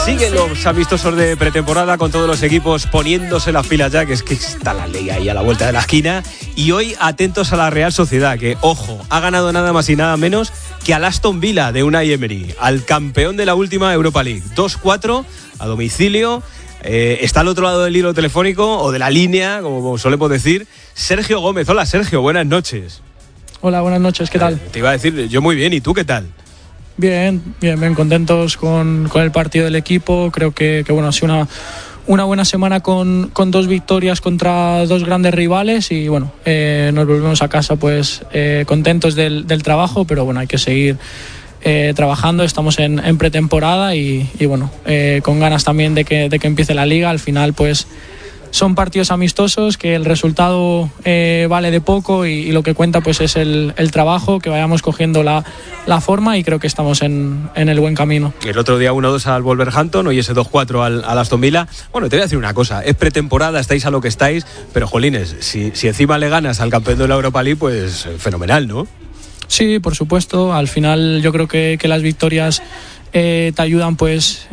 Siguen los amistosos de pretemporada con todos los equipos poniéndose las pilas ya, que es que está la ley ahí a la vuelta de la esquina. Y hoy atentos a la Real Sociedad, que, ojo, ha ganado nada más y nada menos que al Aston Villa de Unai Emery, al campeón de la última Europa League. 2-4 a domicilio. Está al otro lado del hilo telefónico, o de la línea, como solemos decir, Sergio Gómez. Hola, Sergio, buenas noches. Hola, buenas noches, ¿qué tal? Te iba a decir, yo muy bien, ¿y tú qué tal? Bien, contentos con el partido del equipo. Creo que bueno, ha sido una buena semana con 2 victorias contra 2 grandes rivales y bueno, nos volvemos a casa pues contentos del trabajo, pero bueno, hay que seguir trabajando. Estamos en pretemporada y bueno, con ganas también de que empiece la liga. Al final pues son partidos amistosos, que el resultado vale de poco y lo que cuenta pues es el trabajo, que vayamos cogiendo la forma, y creo que estamos en el buen camino. El otro día 1-2 al Wolverhampton, hoy ese 2-4 al Aston Villa. Bueno, te voy a decir una cosa, es pretemporada, estáis a lo que estáis, pero jolines, si encima le ganas al campeón de la Europa League, pues fenomenal, ¿no? Sí, por supuesto. Al final yo creo que las victorias te ayudan pues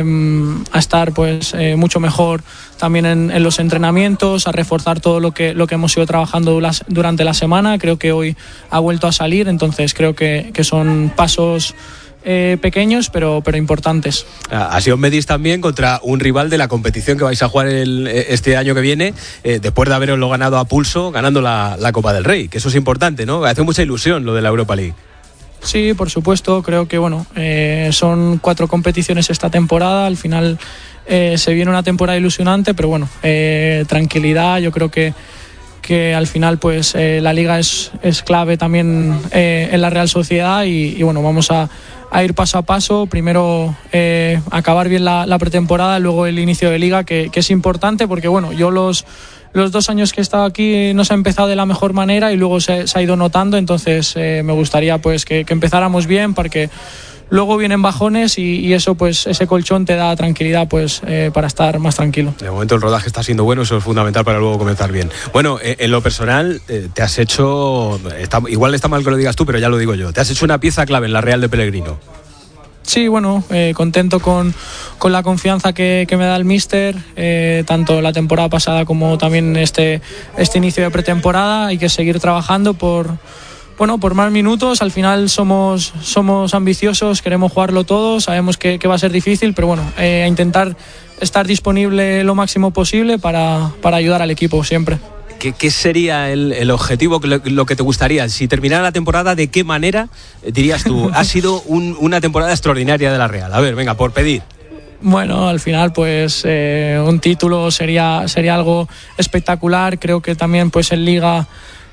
a estar pues mucho mejor también en los entrenamientos, a reforzar todo lo que hemos ido trabajando durante la semana. Creo que hoy ha vuelto a salir, entonces creo que son pasos pequeños pero importantes. Así os medís también contra un rival de la competición que vais a jugar este año que viene, después de haberoslo ganado a pulso, ganando la Copa del Rey, que eso es importante, ¿no? Hace mucha ilusión lo de la Europa League. Sí, por supuesto. Creo que bueno, son 4 competiciones esta temporada. Al final se viene una temporada ilusionante, pero bueno, tranquilidad. Yo creo que al final pues la liga es clave también en la Real Sociedad y bueno, vamos a ir paso a paso. Primero acabar bien la pretemporada, luego el inicio de liga, que es importante porque bueno, yo los 2 años que he estado aquí no se ha empezado de la mejor manera y luego se ha ido notando, entonces me gustaría pues que empezáramos bien, porque luego vienen bajones y eso pues ese colchón te da tranquilidad pues para estar más tranquilo. De momento el rodaje está siendo bueno, eso es fundamental para luego comenzar bien. Bueno, en lo personal te has hecho, igual está mal que lo digas tú, pero ya lo digo yo, te has hecho una pieza clave en la Real de Pellegrino. Sí, bueno, contento con la confianza que me da el míster, tanto la temporada pasada como también este inicio de pretemporada. Hay que seguir trabajando por más minutos. Al final somos ambiciosos, queremos jugarlo todo, sabemos que va a ser difícil, pero bueno, a intentar estar disponible lo máximo posible para ayudar al equipo siempre. ¿Qué sería el objetivo, lo que te gustaría? Si terminara la temporada, ¿de qué manera dirías tú? Ha sido una temporada extraordinaria de la Real. A ver, venga, por pedir. Bueno, al final pues un título sería algo espectacular. Creo que también pues en Liga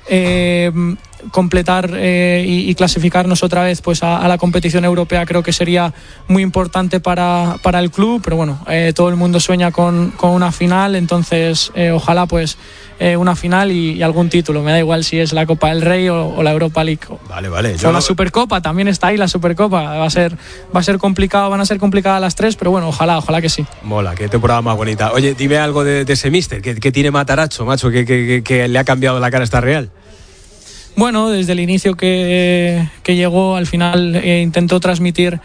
completar y clasificarnos otra vez pues a la competición europea creo que sería muy importante para el club, pero bueno, todo el mundo sueña con una final, entonces ojalá pues una final y algún título. Me da igual si es la Copa del Rey o la Europa League. Vale. O la Supercopa, también está ahí la Supercopa. Va a ser complicado, van a ser complicadas las 3, pero bueno, ojalá que sí. Mola, qué temporada más bonita. Oye, dime algo de ese míster, ¿qué tiene Matarazzo, macho, que le ha cambiado la cara a esta Real? Bueno, desde el inicio que llegó, al final intentó transmitir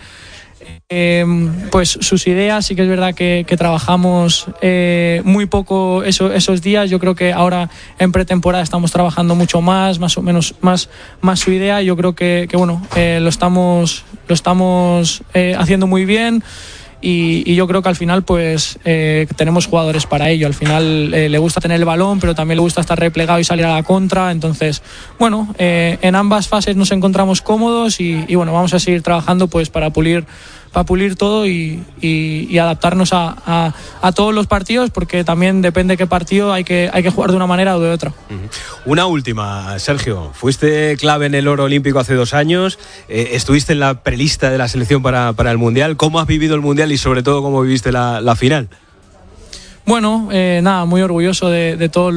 pues sus ideas. Sí que es verdad que trabajamos muy poco esos días. Yo creo que ahora en pretemporada estamos trabajando mucho más o menos más su idea. Yo creo que bueno, lo estamos haciendo muy bien. Y yo creo que al final pues tenemos jugadores para ello. Al final le gusta tener el balón, pero también le gusta estar replegado y salir a la contra. Entonces, bueno, en ambas fases nos encontramos cómodos y bueno, vamos a seguir trabajando pues para pulir todo y adaptarnos a todos los partidos, porque también depende de qué partido hay que jugar de una manera o de otra. Una última, Sergio. Fuiste clave en el oro olímpico hace 2 años, estuviste en la prelista de la selección para el Mundial. ¿Cómo has vivido el Mundial y sobre todo cómo viviste la final? Bueno, muy orgulloso de todos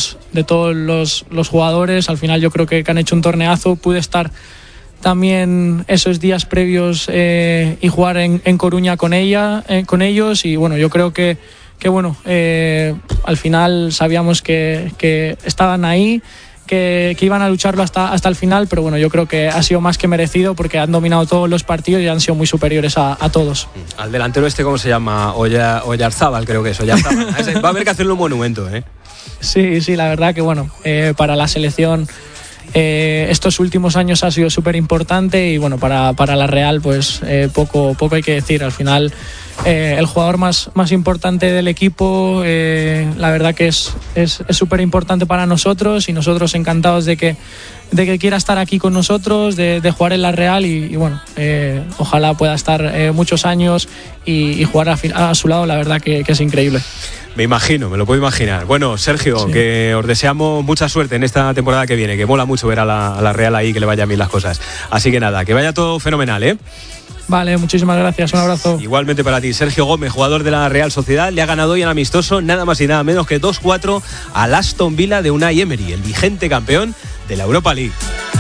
los jugadores. Al final yo creo que han hecho un torneazo. Pude estar también esos días previos y jugar en Coruña con ellos, y bueno, yo creo que bueno, al final sabíamos que estaban ahí, que iban a lucharlo hasta el final, pero bueno, yo creo que ha sido más que merecido porque han dominado todos los partidos y han sido muy superiores a todos. Al delantero ¿cómo se llama? Oyarzábal, creo que es. Oyarzábal. Va a haber que hacerle un monumento, ¿eh? Sí, la verdad que bueno, para la selección estos últimos años ha sido súper importante y bueno, para la Real pues poco hay que decir. Al final el jugador más importante del equipo, la verdad que es súper importante para nosotros y nosotros encantados de que quiera estar aquí con nosotros, de jugar en la Real y bueno, ojalá pueda estar muchos años y jugar a su lado. La verdad que es increíble. Me lo puedo imaginar. Bueno, Sergio, sí, que os deseamos mucha suerte en esta temporada que viene, que mola mucho ver a la Real ahí, que le vayan bien las cosas. Así que nada, que vaya todo fenomenal, ¿eh? Vale, muchísimas gracias, un abrazo. Igualmente para ti. Sergio Gómez, jugador de la Real Sociedad, le ha ganado hoy en amistoso nada más y nada menos que 2-4 al Aston Villa de Unai Emery, el vigente campeón de la Europa League.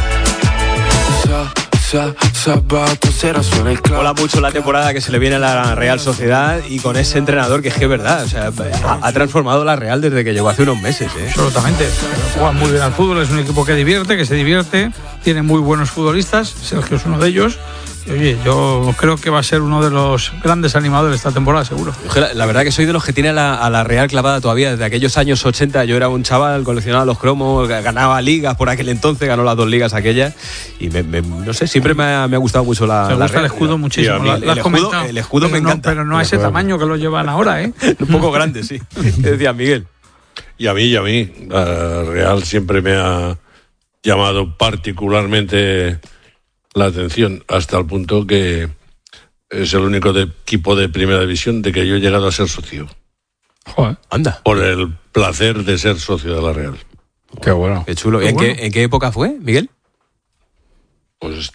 Mola mucho la temporada que se le viene a la Real Sociedad y con ese entrenador que es verdad, o sea, ha transformado la Real desde que llegó hace unos meses, ¿eh? Absolutamente, juega muy bien al fútbol, es un equipo que se divierte, tiene muy buenos futbolistas, Sergio es uno de ellos. Oye, yo creo que va a ser uno de los grandes animadores de esta temporada, seguro. La verdad que soy de los que tiene a la Real clavada todavía. Desde aquellos años 80 yo era un chaval, coleccionaba los cromos, ganaba ligas por aquel entonces, ganó las 2 ligas aquellas y no sé, siempre me ha gustado mucho la Real. Me gusta el escudo muchísimo. El escudo me encanta. Pero no a ese tamaño que lo llevan ahora, ¿eh? Un poco grande, sí. ¿Qué decía Miguel? Y a mí, la Real siempre me ha llamado particularmente la atención, hasta el punto que es el único equipo de primera división de que yo he llegado a ser socio. Joder, anda. Por el placer de ser socio de la Real. Qué bueno. Qué chulo. ¿En qué época fue, Miguel? Pues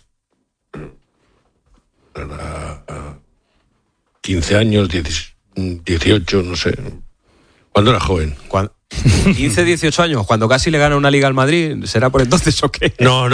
15 años, 18, no sé. Cuando era joven. 15, 18 años, cuando casi le gana una liga al Madrid, ¿será por entonces o qué? No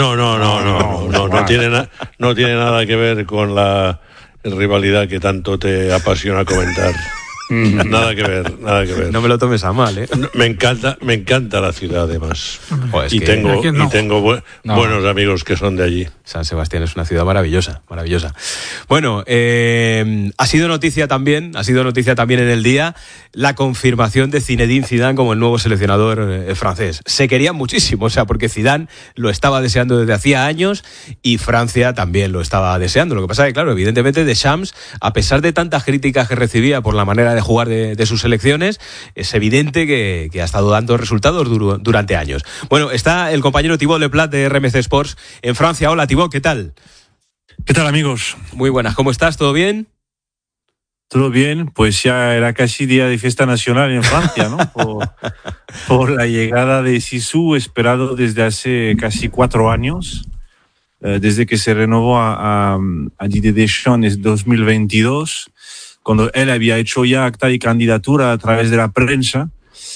tiene nada que ver con la rivalidad que tanto te apasiona comentar. Nada que ver. No me lo tomes a mal, ¿eh? Me encanta la ciudad, además. Pues tengo buenos amigos que son de allí. San Sebastián es una ciudad maravillosa. Bueno, ha sido noticia también en el día la confirmación de Zinedine Zidane como el nuevo seleccionador francés. Se querían muchísimo, porque Zidane lo estaba deseando desde hacía años y Francia también lo estaba deseando. Lo que pasa es que, claro, evidentemente Deschamps, a pesar de tantas críticas que recibía por la manera de jugar de sus selecciones, es evidente que ha estado dando resultados durante años. Bueno, está el compañero Thibaut Leplat de RMC Sports en Francia. Hola, Thibaut, ¿qué tal? ¿Qué tal, amigos? Muy buenas, ¿cómo estás? ¿Todo bien? Todo bien, pues ya era casi día de fiesta nacional en Francia, ¿no? Por la llegada de Zizou, esperado desde hace casi 4 años, desde que se renovó a Didier Deschamps en 2022, cuando él había hecho ya acta de candidatura a través de la prensa.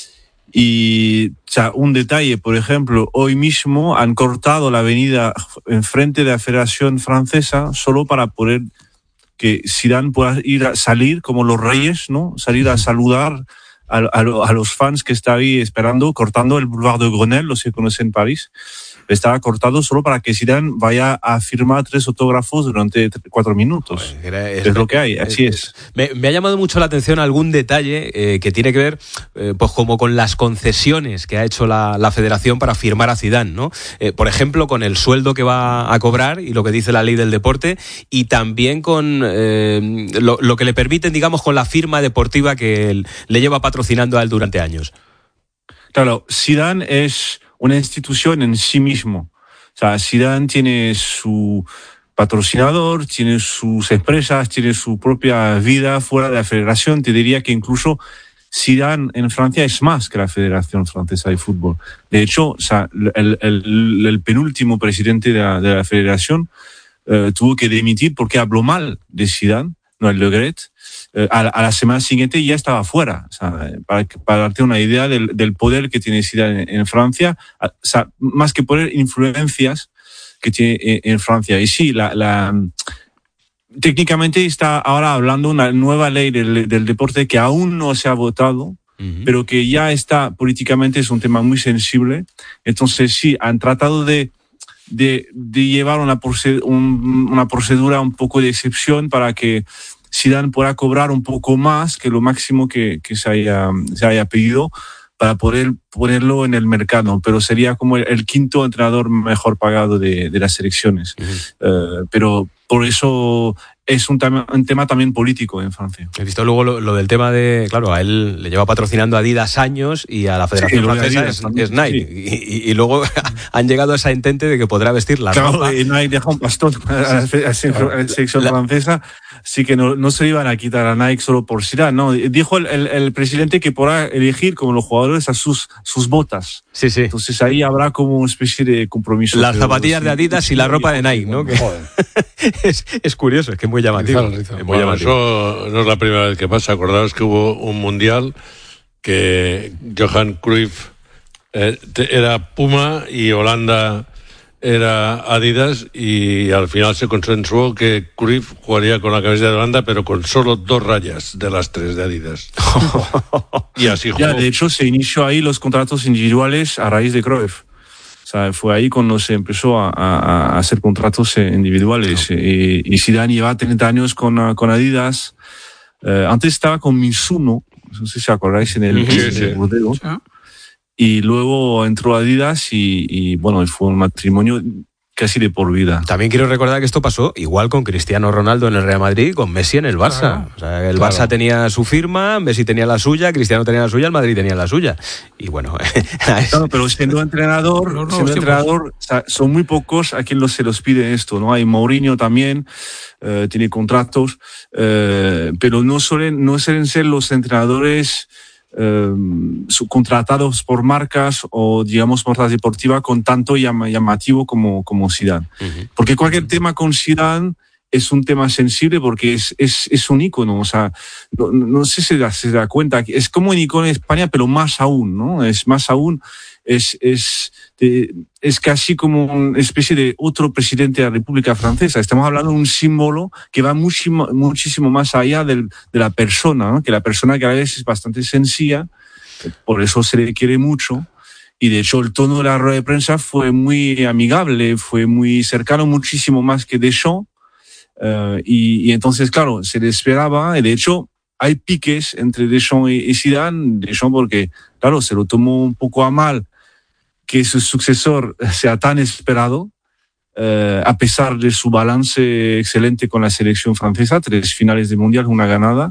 Y un detalle, por ejemplo, hoy mismo han cortado la avenida enfrente de la Federación Francesa solo para poder que Zidane pueda salir como los reyes, ¿no? Salir a saludar a los fans que están ahí esperando, cortando el Boulevard de Grenelle, los que conocen París. Estaba cortado solo para que Zidane vaya a firmar 3 autógrafos durante 4 minutos. Es lo que hay, así es. Me ha llamado mucho la atención algún detalle que tiene que ver pues como con las concesiones que ha hecho la Federación para firmar a Zidane, ¿no? Por ejemplo, con el sueldo que va a cobrar y lo que dice la ley del deporte, y también con lo que le permiten, digamos, con la firma deportiva que le lleva patrocinando a él durante años. Claro, Zidane es una institución en sí mismo. Zidane tiene su patrocinador, tiene sus empresas, tiene su propia vida fuera de la federación. Te diría que incluso Zidane en Francia es más que la Federación Francesa de Fútbol. De hecho, el penúltimo presidente de la federación tuvo que dimitir porque habló mal de Zidane, no el Le Gret. A la semana siguiente ya estaba fuera. Para darte una idea del poder que tiene Zidane en Francia, más que poder, influencias que tiene en Francia. Y sí, técnicamente está ahora hablando una nueva ley del deporte que aún no se ha votado, pero que ya está políticamente, es un tema muy sensible. Entonces sí, han tratado de llevar una procedura un poco de excepción para que Zidane pueda cobrar un poco más que lo máximo que se haya pedido para poder ponerlo en el mercado, pero sería como el quinto entrenador mejor pagado de las selecciones. Pero por eso es un tema también político en Francia. He visto luego lo del tema de, claro, a él le lleva patrocinando Adidas años y a la Federación Francesa es Nike. Sí. Y luego han llegado a esa entente de que podrá vestir la ropa. Y Nike deja un bastón a la selección francesa, sí que no se iban a quitar a Nike solo por Zidane, ¿no? Dijo el presidente que podrá elegir como los jugadores a sus botas. Sí, sí. Entonces ahí habrá como una especie de compromiso. Las zapatillas de Adidas y la ropa de Nike, ¿no? Es curioso, es que es muy llamativo. Bueno, eso no es la primera vez que pasa. Acordaos que hubo un mundial que Johan Cruyff era Puma y Holanda era Adidas, y al final se consensuó que Cruyff jugaría con la camiseta de Holanda, pero con solo 2 rayas de las 3 de Adidas. Y así jugó. Ya, de hecho, se inició ahí los contratos individuales a raíz de Cruyff. O sea, fue ahí cuando se empezó a hacer contratos individuales. Y Zidane lleva 30 años con Adidas. Antes estaba con Mizuno, no sé si acordáis, en el modelo. Sí. Y luego entró Adidas y bueno, fue un matrimonio casi de por vida. También quiero recordar que esto pasó igual con Cristiano Ronaldo en el Real Madrid y con Messi en el Barça. Claro, o sea, el Barça tenía su firma, Messi tenía la suya, Cristiano tenía la suya, el Madrid tenía la suya. Y bueno... Claro, pero siendo entrenador, o sea, son muy pocos a quien se los pide esto, ¿no? Hay Mourinho también, tiene contratos, pero no suelen ser los entrenadores... subcontratados por marcas o digamos marcas deportivas con tanto llamativo como Zidane. Porque cualquier tema con Zidane es un tema sensible porque es un ícono, o sea, no sé si se da cuenta, es como un ícono en España, pero más aún, ¿no? Es más aún, es casi como una especie de otro presidente de la República Francesa. Estamos hablando de un símbolo que va muchísimo más allá de la persona, ¿no? Que la persona que a veces es bastante sencilla, por eso se le quiere mucho. Y de hecho el tono de la rueda de prensa fue muy amigable, fue muy cercano, muchísimo más que Deschamps. Y entonces, claro, se le esperaba, y de hecho hay piques entre Deschamps y Zidane. Deschamps porque, claro, se lo tomó un poco a mal que su sucesor sea tan esperado, a pesar de su balance excelente con la selección francesa, 3 finales de mundial, 1 ganada.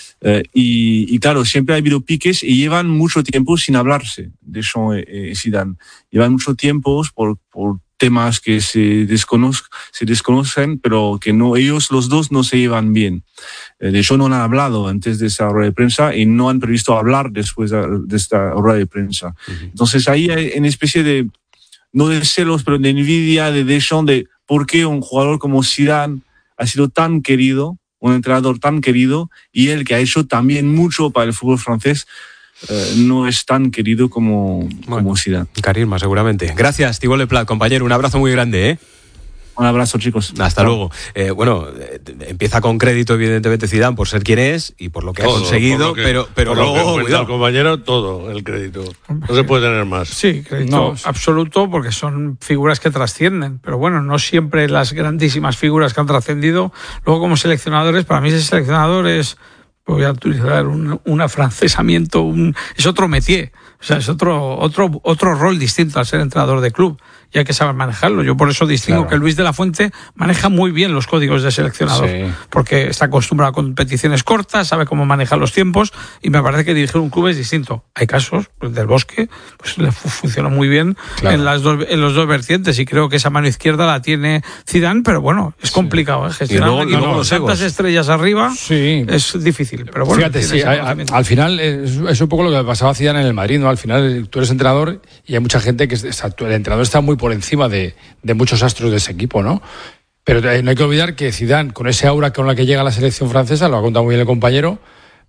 Y claro, siempre ha habido piques y llevan mucho tiempo sin hablarse, Deschamps y Zidane. Llevan mucho tiempo por temas que se desconocen, pero que ellos los dos no se llevan bien. De hecho, no han hablado antes de esa rueda de prensa y no han previsto hablar después de esta rueda de prensa. Entonces ahí hay una especie de, no de celos, pero de envidia de Deschamps, de por qué un jugador como Zidane ha sido tan querido, un entrenador tan querido, y él que ha hecho también mucho para el fútbol francés, no es tan querido como Zidane. Carisma, seguramente. Gracias, Thibaut Leplat, compañero. Un abrazo muy grande, ¿eh? Un abrazo, chicos. Hasta luego. Empieza con crédito, evidentemente, Zidane por ser quien es y por lo que todo, ha conseguido, pero luego... Cuidado, compañero, todo el crédito. No se puede tener más. Sí, crédito absoluto, porque son figuras que trascienden. Pero bueno, no siempre las grandísimas figuras que han trascendido. Luego, como seleccionadores, para mí ese seleccionador es... Voy a utilizar un afrancesamiento, es otro métier, o sea, es otro rol distinto al ser entrenador de club, y hay que saber manejarlo. Yo por eso distingo que Luis de la Fuente maneja muy bien los códigos de seleccionador, porque está acostumbrado a competiciones cortas, sabe cómo manejar los tiempos, y me parece que dirigir un club es distinto. Hay casos, pues del Bosque, pues le funcionó muy bien en los dos vertientes, y creo que esa mano izquierda la tiene Zidane, pero bueno, es complicado gestionar. Y luego tantas estrellas arriba es difícil. Pero bueno, fíjate, al final es un poco lo que pasaba a Zidane en el Madrid, ¿no? Al final tú eres entrenador y hay mucha gente que el entrenador está muy por encima de muchos astros de ese equipo, ¿no? Pero no hay que olvidar que Zidane, con ese aura con la que llega a la selección francesa, lo ha contado muy bien el compañero,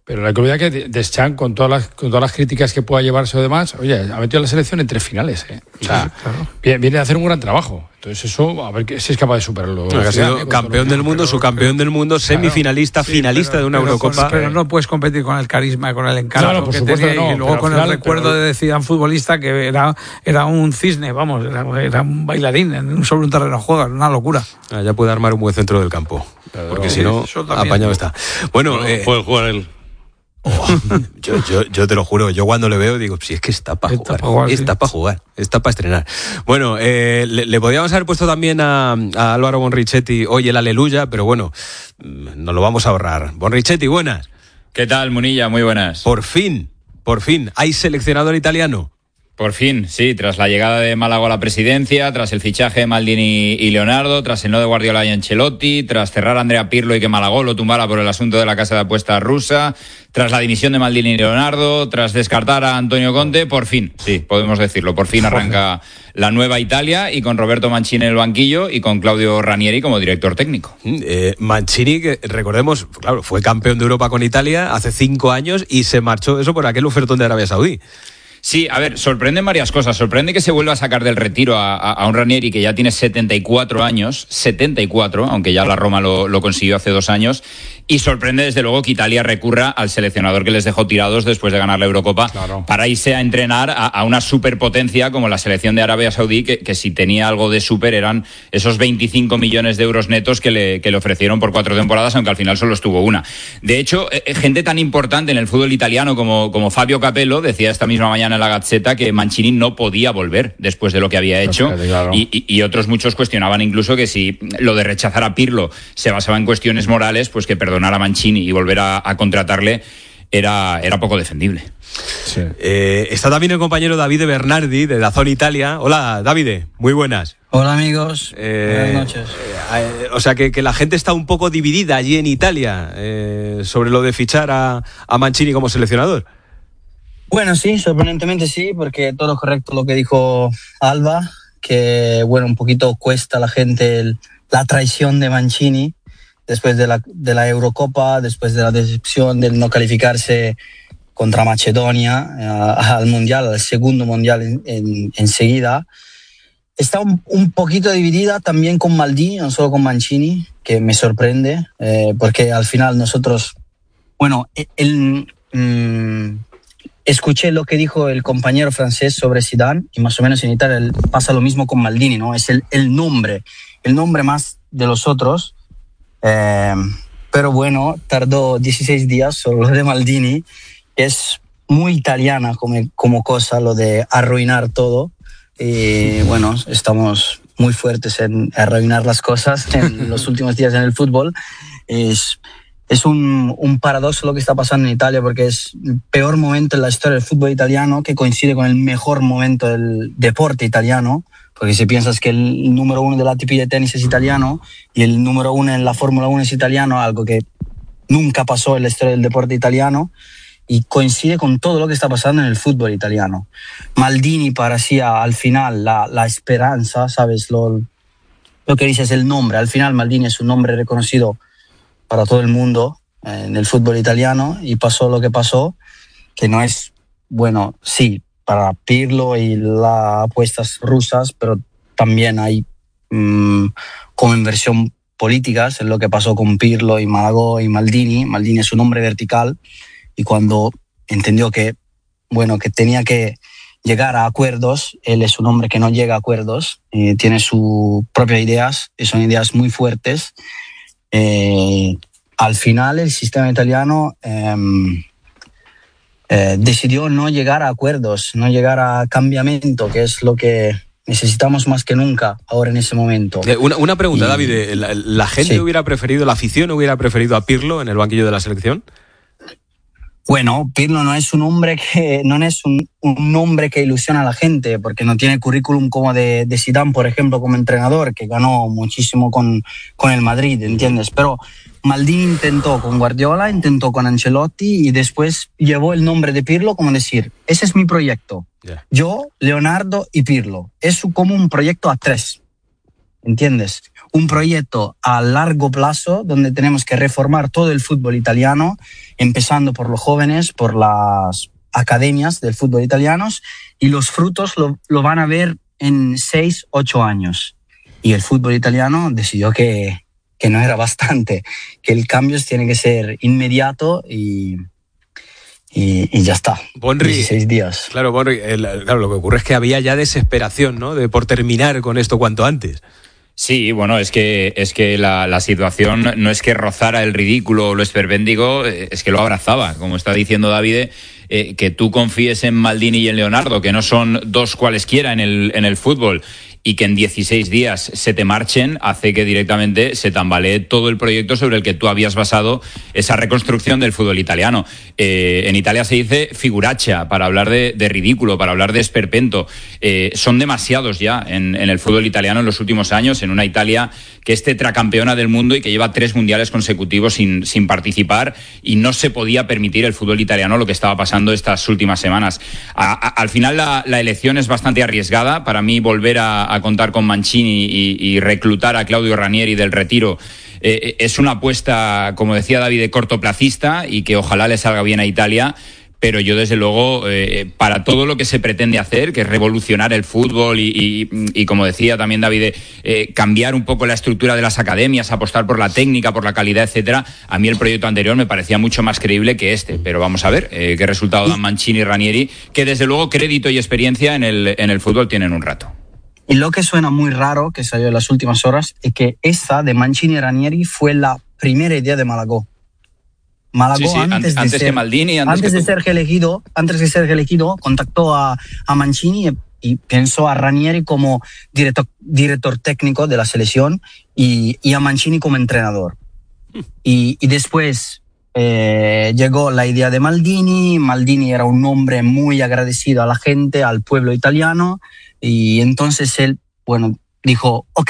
Pero la curiosidad que Deschamps, con todas las críticas que pueda llevarse o demás, oye, ha metido a la selección en 3 finales. O sea, sí, claro. viene a hacer un gran trabajo. Entonces eso, a ver si es capaz de superarlo. Ha sido campeón del mundo, subcampeón del mundo, semifinalista, finalista de una Eurocopa. Pero no puedes competir con el carisma, con el encanto por que supuesto tenía, que no, y luego con final, el recuerdo de Zidane futbolista, que era un cisne, vamos, era un bailarín sobre un terreno de juego, era una locura. Ya puede armar un buen centro del campo, porque si no, apañado está. Bueno, puede jugar él. Yo te lo juro, yo cuando le veo digo, si es que está para jugar, está para estrenar. Bueno, le podríamos haber puesto también a Álvaro Bonrichetti hoy el aleluya, pero bueno, nos lo vamos a ahorrar. Bonrichetti, buenas. ¿Qué tal, Munilla? Muy buenas. Por fin, ¿hay seleccionador italiano? Por fin, sí, tras la llegada de Málaga a la presidencia, tras el fichaje de Maldini y Leonardo, tras el no de Guardiola y Ancelotti, tras cerrar a Andrea Pirlo y que Malagón lo tumbara por el asunto de la casa de apuestas rusa, tras la dimisión de Maldini y Leonardo, tras descartar a Antonio Conte, por fin, sí, podemos decirlo, por fin arranca la nueva Italia y con Roberto Mancini en el banquillo y con Claudio Ranieri como director técnico. Mancini, que recordemos, claro, fue campeón de Europa con Italia hace 5 años y se marchó eso por aquel ofertón de Arabia Saudí. Sí, a ver, sorprenden varias cosas. Sorprende que se vuelva a sacar del retiro a un Ranieri que ya tiene 74 años, 74, aunque ya la Roma lo consiguió hace 2 años. Y sorprende, desde luego, que Italia recurra al seleccionador que les dejó tirados después de ganar la Eurocopa, claro, para irse a entrenar a una superpotencia como la selección de Arabia Saudí, que si tenía algo de súper eran esos 25 millones de euros netos que le ofrecieron por 4 temporadas, aunque al final solo estuvo una. De hecho, gente tan importante en el fútbol italiano como Fabio Capello decía esta misma mañana en la Gazzetta que Mancini no podía volver después de lo que había hecho, claro. Y otros muchos cuestionaban incluso que si lo de rechazar a Pirlo se basaba en cuestiones morales, pues que perdonar a Mancini y volver a contratarle era poco defendible. Sí. Está también el compañero Davide Bernardi de DAZN Italia. Hola, Davide, muy buenas. Hola, amigos. Buenas noches. O sea que la gente está un poco dividida allí en Italia sobre lo de fichar a Mancini como seleccionador. Bueno, sí, sorprendentemente sí, porque todo correcto lo que dijo Alba, que bueno, un poquito cuesta a la gente la traición de Mancini después de la Eurocopa, después de la decepción de no calificarse contra Macedonia al Mundial, al segundo Mundial enseguida. Está un poquito dividida también con Maldini, no solo con Mancini, que me sorprende, porque al final nosotros, bueno, escuché lo que dijo el compañero francés sobre Zidane y más o menos en Italia pasa lo mismo con Maldini, ¿no? Es el nombre más de los otros. Pero bueno, tardó 16 días solo lo de Maldini, que es muy italiana como cosa, lo de arruinar todo. Y bueno, estamos muy fuertes en arruinar las cosas en los últimos días en el fútbol. Es un paradojo lo que está pasando en Italia, porque es el peor momento en la historia del fútbol italiano, que coincide con el mejor momento del deporte italiano, porque si piensas que el número 1 de la ATP de tenis es italiano y el número 1 en la Fórmula 1 es italiano, algo que nunca pasó en la historia del deporte italiano, y coincide con todo lo que está pasando en el fútbol italiano. Maldini parecía al final la esperanza, ¿sabes? Lo que dices, el nombre. Al final Maldini es un nombre reconocido para todo el mundo en el fútbol italiano, y pasó lo que pasó, que no es, bueno, sí, para Pirlo y las apuestas rusas, pero también hay como inversión políticas en lo que pasó con Pirlo y Malagó y Maldini. Maldini es un hombre vertical, y cuando entendió que, bueno, que tenía que llegar a acuerdos, él es un hombre que no llega a acuerdos, tiene sus propias ideas, y son ideas muy fuertes. Al final el sistema italiano decidió no llegar a acuerdos, no llegar a cambiamiento, que es lo que necesitamos más que nunca ahora en ese momento. Una pregunta, David, ¿la gente sí. hubiera preferido, la afición hubiera preferido a Pirlo en el banquillo de la selección? Bueno, Pirlo no es un hombre que ilusiona a la gente, porque no tiene currículum como de Zidane, por ejemplo, como entrenador, que ganó muchísimo con el Madrid, ¿entiendes? Pero Maldini intentó con Guardiola, intentó con Ancelotti, y después llevó el nombre de Pirlo como decir, ese es mi proyecto. Yeah. Yo, Leonardo y Pirlo. Es como un proyecto a 3, ¿entiendes? un proyecto a largo plazo donde tenemos que reformar todo el fútbol italiano, empezando por los jóvenes, por las academias del fútbol italiano, y los frutos lo van a ver en 6-8 años. Y el fútbol italiano decidió que no era bastante, que el cambio tiene que ser inmediato y ya está. Bonri, 16 días. Claro, Bonri, claro, lo que ocurre es que había ya desesperación, ¿no?, por terminar con esto cuanto antes. Sí, bueno, es que la situación no es que rozara el ridículo o lo esperpéntico, es que lo abrazaba. Como está diciendo David, que tú confíes en Maldini y en Leonardo, que no son dos cualesquiera en el fútbol, y que en 16 días se te marchen, hace que directamente se tambalee todo el proyecto sobre el que tú habías basado esa reconstrucción del fútbol italiano. En Italia se dice figuraccia para hablar de ridículo, para hablar de esperpento. Son demasiados ya en el fútbol italiano en los últimos años, en una Italia que es tetracampeona del mundo y que lleva 3 mundiales consecutivos sin participar, y no se podía permitir el fútbol italiano lo que estaba pasando estas últimas semanas. Al final la elección es bastante arriesgada. Para mí, volver a contar con Mancini y reclutar a Claudio Ranieri del Retiro es una apuesta, como decía David, cortoplacista, y que ojalá le salga bien a Italia. Pero yo, desde luego, para todo lo que se pretende hacer, que es revolucionar el fútbol y como decía también David, cambiar un poco la estructura de las academias, apostar por la técnica, por la calidad, etcétera, a mí el proyecto anterior me parecía mucho más creíble que este. Pero vamos a ver qué resultado dan Mancini y Ranieri, que desde luego crédito y experiencia en el fútbol tienen un rato. Y lo que suena muy raro, que salió en las últimas horas, es que esta de Mancini y Ranieri fue la primera idea de Malagó. Malagó, sí, antes que Maldini, antes de ser elegido, contactó a Mancini y pensó a Ranieri como director técnico de la selección y a Mancini como entrenador. Y después llegó la idea de Maldini. Maldini era un hombre muy agradecido a la gente, al pueblo italiano, y entonces él, dijo, ok,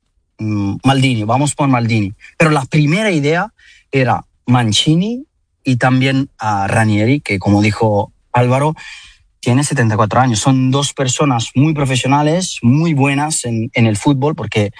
Maldini, vamos por Maldini. Pero la primera idea era Mancini y también a Ranieri, que, como dijo Álvaro, tiene 74 años. Son 2 personas muy profesionales, muy buenas en el fútbol, porque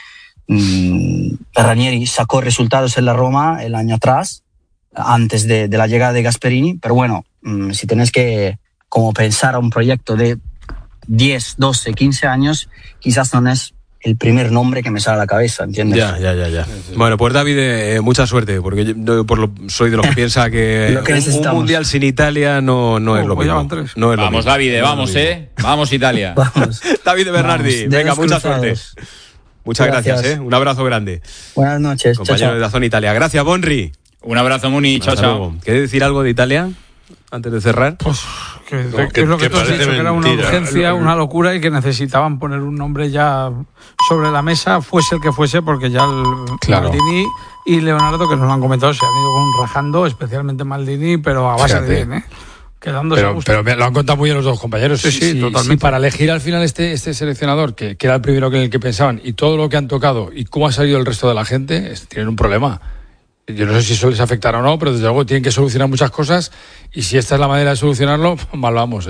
Ranieri sacó resultados en la Roma el año atrás, antes de la llegada de Gasperini. Pero bueno, si tenés que como pensar a un proyecto de 10, 12, 15 años, quizás no es el primer nombre que me sale a la cabeza, ¿entiendes? Ya. Bueno, pues David, mucha suerte, porque yo soy de los que piensa que un mundial sin Italia no es lo mismo. Vamos, David, vamos, vamos Italia. Vamos. David Bernardi, venga, mucha suerte. Muchas gracias. Un abrazo grande. Buenas noches. Compañero chao. de Dazón Italia. Gracias, Bonri. Un abrazo, Muni. Chao. ¿Quieres decir algo de Italia antes de cerrar? Pues que es lo que tú has dicho, que era una urgencia, una locura, y que necesitaban poner un nombre ya sobre la mesa, fuese el que fuese, porque ya Maldini y Leonardo, que nos lo han comentado, se han ido rajando, especialmente Maldini, pero a base de bien, quedándose a gusto. Pero lo han contado muy bien los dos compañeros. Sí, totalmente. Sí, para elegir al final este seleccionador, que era el primero en el que pensaban, y todo lo que han tocado y cómo ha salido el resto de la gente, tienen un problema. Yo no sé si eso les afectará o no, pero desde luego tienen que solucionar muchas cosas, y si esta es la manera de solucionarlo, mal vamos,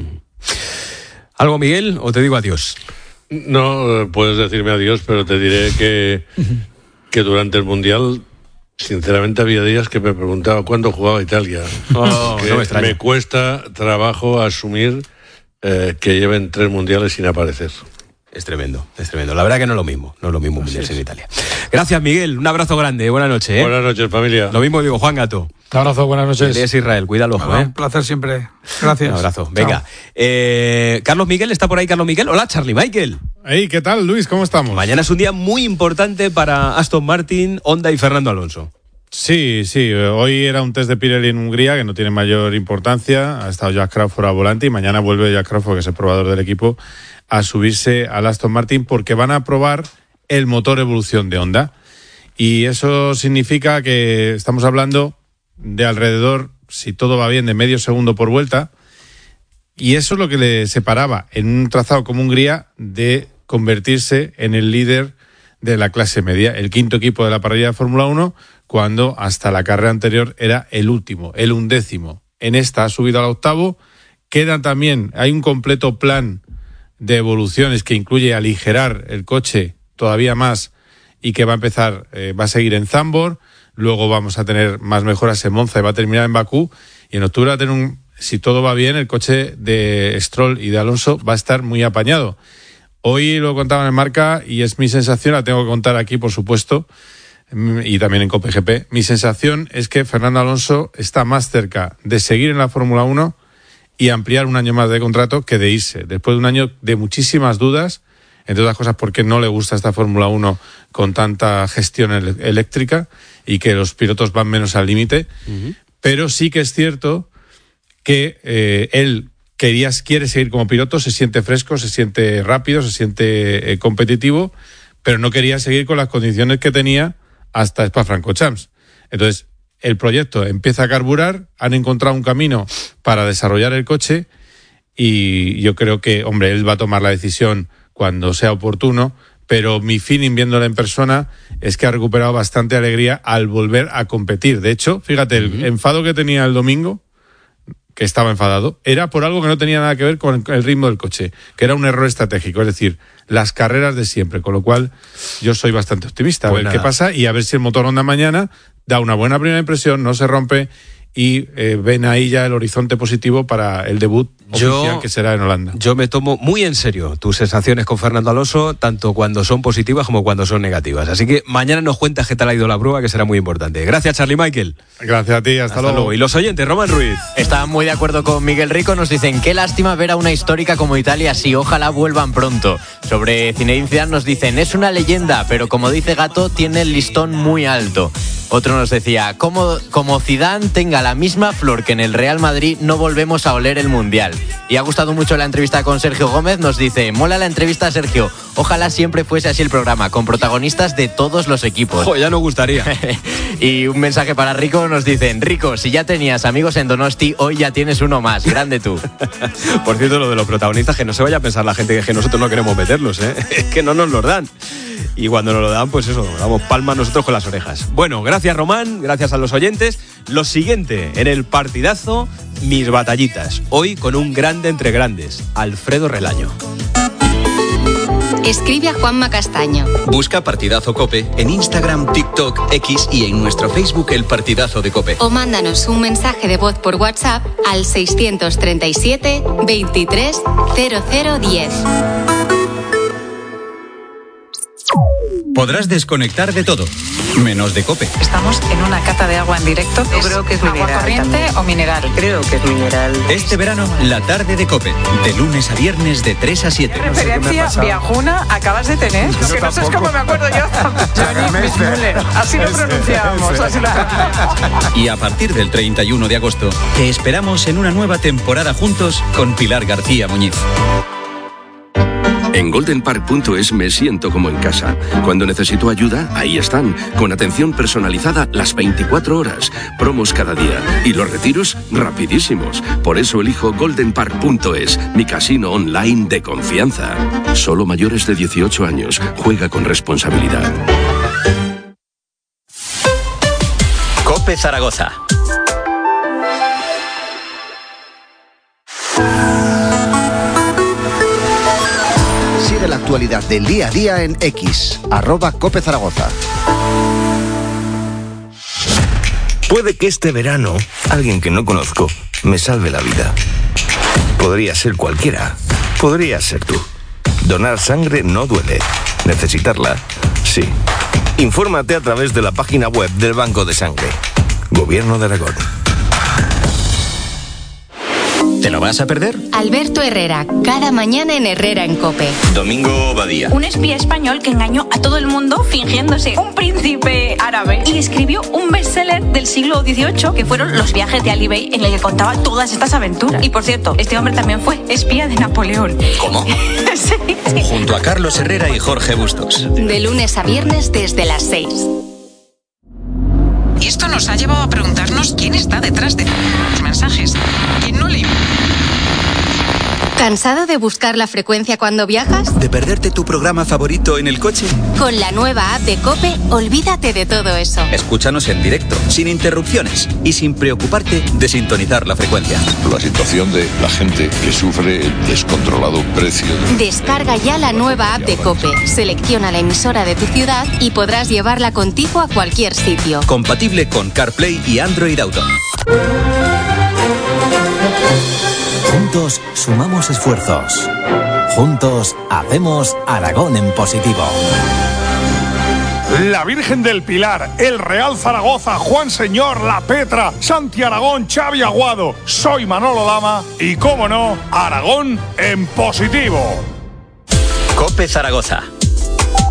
¿Algo, Miguel, o te digo adiós? No, puedes decirme adiós, pero te diré que durante el Mundial, sinceramente, había días que me preguntaba cuándo jugaba Italia. No me extraña. Me cuesta trabajo asumir que lleven 3 mundiales sin aparecer. Es tremendo. La verdad que no es lo mismo un mundial sin Italia. Gracias, Miguel. Un abrazo grande. Buenas noches. Buenas noches, familia. Lo mismo digo, Juan Gato. Un abrazo, buenas noches. Es Israel, cuídalo. Un placer siempre. Gracias. Un abrazo. Venga. Carlos Miguel, ¿está por ahí Carlos Miguel? Hola, Charlie Michael. Hey, ¿qué tal, Luis? ¿Cómo estamos? Mañana es un día muy importante para Aston Martin, Honda y Fernando Alonso. Sí. Hoy era un test de Pirelli en Hungría, que no tiene mayor importancia. Ha estado Jack Crawford al volante, y mañana vuelve Jack Crawford, que es el probador del equipo, a subirse al Aston Martin, porque van a probar el motor Evolución de Honda. Y eso significa que estamos hablando de alrededor, si todo va bien, de medio segundo por vuelta. Y eso es lo que le separaba en un trazado como Hungría de convertirse en el líder de la clase media, el 5º equipo de la parrilla de Fórmula 1, cuando hasta la carrera anterior era el último, el 11º. En esta ha subido al 8º. Hay un completo plan de evoluciones que incluye aligerar el coche todavía más y que va a seguir en Zandvoort, luego vamos a tener más mejoras en Monza y va a terminar en Bakú, y en octubre va a tener si todo va bien, el coche de Stroll y de Alonso va a estar muy apañado. Hoy lo contaba en Marca y es mi sensación, la tengo que contar aquí, por supuesto, y también en COPE-GP. Mi sensación es que Fernando Alonso está más cerca de seguir en la Fórmula 1 y ampliar un año más de contrato que de irse. Después de un año de muchísimas dudas, entre otras cosas porque no le gusta esta Fórmula 1 con tanta gestión eléctrica y que los pilotos van menos al límite. Uh-huh. Pero sí que es cierto que él quiere seguir como piloto, se siente fresco, se siente rápido, se siente competitivo, pero no quería seguir con las condiciones que tenía hasta Spa-Francorchamps. Entonces, el proyecto empieza a carburar, han encontrado un camino para desarrollar el coche y yo creo que, hombre, él va a tomar la decisión cuando sea oportuno, pero mi feeling viéndolo en persona es que ha recuperado bastante alegría al volver a competir. De hecho, fíjate, el enfado que tenía el domingo, que estaba enfadado, era por algo que no tenía nada que ver con el ritmo del coche, que era un error estratégico, es decir, las carreras de siempre, con lo cual yo soy bastante optimista, a ver qué pasa y a ver si el motor Honda mañana da una buena primera impresión, no se rompe y ven ahí ya el horizonte positivo para el debut oficial que será en Holanda. Yo me tomo muy en serio tus sensaciones con Fernando Alonso, tanto cuando son positivas como cuando son negativas. Así que mañana nos cuentas qué tal ha ido la prueba, que será muy importante. Gracias, Charlie Michael. Gracias a ti, hasta luego. Y los oyentes, Román Ruiz. Están muy de acuerdo con Miguel Rico, nos dicen, qué lástima ver a una histórica como Italia así, ojalá vuelvan pronto. Sobre Zinedine Zidane nos dicen, es una leyenda, pero como dice Gato, tiene el listón muy alto. Otro nos decía, como Zidane tenga la misma flor que en el Real Madrid, no volvemos a oler el Mundial. Y ha gustado mucho la entrevista con Sergio Gómez, nos dice, mola la entrevista, Sergio, ojalá siempre fuese así el programa, con protagonistas de todos los equipos. Ya nos gustaría. Y un mensaje para Rico, nos dicen, Rico, si ya tenías amigos en Donosti, hoy ya tienes uno más, grande tú. Por cierto, lo de los protagonistas, que no se vaya a pensar la gente que nosotros no queremos meterlos, es que no nos los dan. Y cuando nos lo dan, pues eso, damos palmas nosotros con las orejas. Bueno, gracias Román, gracias a los oyentes. Lo siguiente, en el partidazo, mis batallitas. Hoy con un grande entre grandes, Alfredo Relaño. Escribe a Juanma Castaño. Busca Partidazo COPE en Instagram, TikTok, X y en nuestro Facebook El Partidazo de COPE. O mándanos un mensaje de voz por WhatsApp al 637 23 0010. Podrás desconectar de todo, menos de COPE. Estamos en una cata de agua en directo. Yo creo que es mineral. ¿Agua corriente también o mineral? Creo que es mineral. Este verano, la tarde de COPE, de lunes a viernes de 3 a 7. ¿Qué referencia viajuna acabas de tener? Lo que no sé es cómo me acuerdo yo. Así lo pronunciábamos. Y a partir del 31 de agosto, te esperamos en una nueva temporada juntos con Pilar García Muñiz. En goldenpark.es me siento como en casa. Cuando necesito ayuda, ahí están, con atención personalizada las 24 horas, promos cada día y los retiros rapidísimos. Por eso elijo goldenpark.es, mi casino online de confianza. Solo mayores de 18 años. Juega con responsabilidad. COPE Zaragoza. La actualidad del día a día en X, @COPE Zaragoza. Puede que este verano alguien que no conozco me salve la vida. Podría ser cualquiera. Podría ser tú. Donar sangre no duele. Necesitarla, sí. Infórmate a través de la página web del Banco de Sangre. Gobierno de Aragón. ¿Te lo vas a perder? Alberto Herrera, cada mañana en Herrera en COPE. Domingo Badía. Un espía español que engañó a todo el mundo fingiéndose un príncipe árabe y escribió un bestseller del siglo XVIII que fueron Los viajes de Ali Bey, en el que contaba todas estas aventuras. Y por cierto, este hombre también fue espía de Napoleón. ¿Cómo? Sí. Junto a Carlos Herrera y Jorge Bustos. De lunes a viernes desde las 6. Y esto nos ha llevado a preguntarnos quién está detrás de los mensajes. ¿Quién no lee? ¿Cansado de buscar la frecuencia cuando viajas? ¿De perderte tu programa favorito en el coche? Con la nueva app de COPE, olvídate de todo eso. Escúchanos en directo, sin interrupciones y sin preocuparte de sintonizar la frecuencia. La situación de la gente que sufre el descontrolado precio. Descarga ya la nueva app de COPE, selecciona la emisora de tu ciudad y podrás llevarla contigo a cualquier sitio. Compatible con CarPlay y Android Auto. Juntos sumamos esfuerzos. Juntos hacemos Aragón en positivo. La Virgen del Pilar, el Real Zaragoza, Juan Señor, La Petra, Santi Aragón, Xavi Aguado. Soy Manolo Lama y, cómo no, Aragón en positivo. COPE Zaragoza.